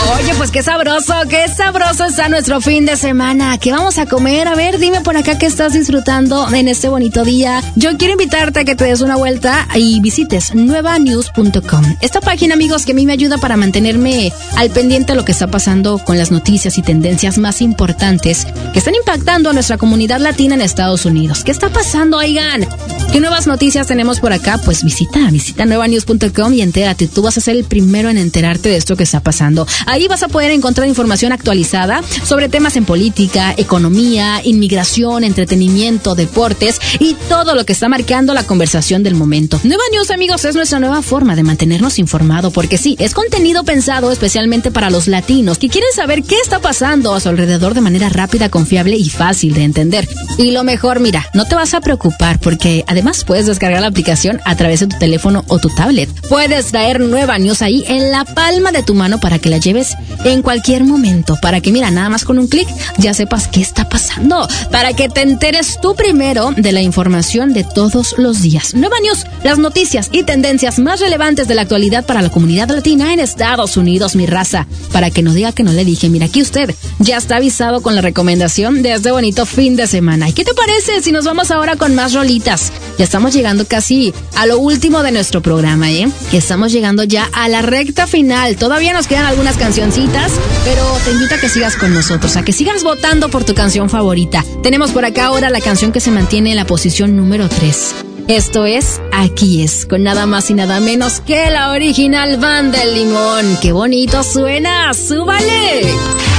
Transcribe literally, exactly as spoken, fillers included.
Oye, pues qué sabroso, qué sabroso está nuestro fin de semana. ¿Qué vamos a comer? A ver, dime por acá qué estás disfrutando en este bonito día. Yo quiero invitarte a que te des una vuelta y visites nueva news punto com. Esta página, amigos, que a mí me ayuda para mantenerme al pendiente de lo que está pasando con las noticias y tendencias más importantes que están impactando a nuestra comunidad latina en Estados Unidos. ¿Qué está pasando, oigan? ¿Qué nuevas noticias tenemos por acá? Pues visita, visita nueva news punto com y entérate. Tú vas a ser el primero en enterarte de esto que está pasando. Ahí vas a poder encontrar información actualizada sobre temas en política, economía, inmigración, entretenimiento, deportes y todo lo que está marcando la conversación del momento. Nueva News, amigos, es nuestra nueva forma de mantenernos informados, porque sí, es contenido pensado especialmente para los latinos que quieren saber qué está pasando a su alrededor de manera rápida, confiable y fácil de entender. Y lo mejor, mira, no te vas a preocupar porque además puedes descargar la aplicación a través de tu teléfono o tu tablet. Puedes traer Nueva News ahí en la palma de tu mano para que la lleves en cualquier momento, para que, mira, nada más con un clic ya sepas qué está pasando, para que te enteres tú primero de la información de todos los días. Nueva News, las noticias y tendencias más relevantes de la actualidad para la comunidad latina en Estados Unidos, mi raza, para que no diga que no le dije. Mira, aquí usted ya está avisado con la recomendación de este bonito fin de semana. ¿Y qué te parece si nos vamos ahora con más rolitas? Ya estamos llegando casi a lo último de nuestro programa, ¿eh? Estamos llegando ya a la recta final. Todavía nos quedan algunas cancioncitas, pero te invito a que sigas con nosotros, a que sigas votando por tu canción favorita. Tenemos por acá ahora la canción que se mantiene en la posición número tres. Esto es Aquí Es, con nada más y nada menos que la original Banda El Limón. ¡Qué bonito suena! ¡Súbale!